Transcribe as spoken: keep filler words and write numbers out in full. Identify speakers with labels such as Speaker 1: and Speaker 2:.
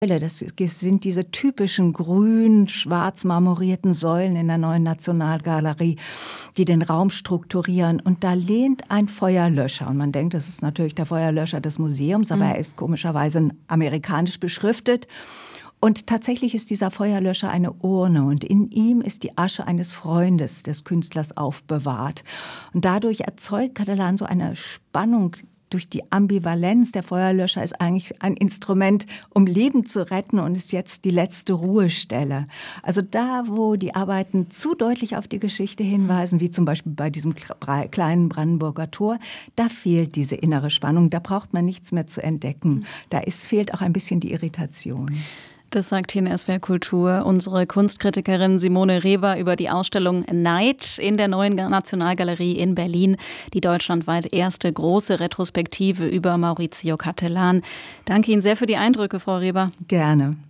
Speaker 1: Das sind diese typischen grün-schwarz marmorierten Säulen in der Neuen Nationalgalerie, die den Raum strukturieren. Und da lehnt ein Feuerlöscher. Und man denkt, das ist natürlich der Feuerlöscher des Museums, aber mhm. er ist komischerweise amerikanisch beschriftet. Und tatsächlich ist dieser Feuerlöscher eine Urne und in ihm ist die Asche eines Freundes des Künstlers aufbewahrt. Und dadurch erzeugt Catalan so eine Spannung. Durch die Ambivalenz, der Feuerlöscher ist eigentlich ein Instrument, um Leben zu retten und ist jetzt die letzte Ruhestelle. Also da, wo die Arbeiten zu deutlich auf die Geschichte hinweisen, wie zum Beispiel bei diesem kleinen Brandenburger Tor, da fehlt diese innere Spannung, da braucht man nichts mehr zu entdecken. Da ist, fehlt auch ein bisschen die Irritation.
Speaker 2: Das sagt hier in S W R Kultur unsere Kunstkritikerin Simone Reber über die Ausstellung Neid in der Neuen Nationalgalerie in Berlin, die deutschlandweit erste große Retrospektive über Maurizio Cattelan. Danke Ihnen sehr für die Eindrücke, Frau Reber.
Speaker 1: Gerne.